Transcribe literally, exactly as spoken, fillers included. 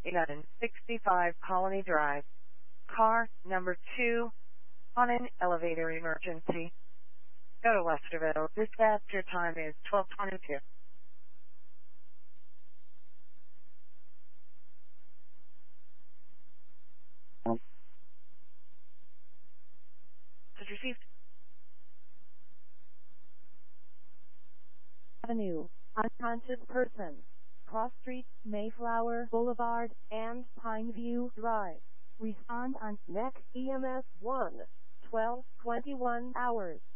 eleven sixty-five Colony Drive. Car number two on an elevator emergency. Go to Westerville. Dispatch, your time is twelve twenty-two. Message received. Avenue, unconscious person. Cross Street, Mayflower Boulevard, and Pineview Drive. Respond on next E M S one, twelve twenty-one hours.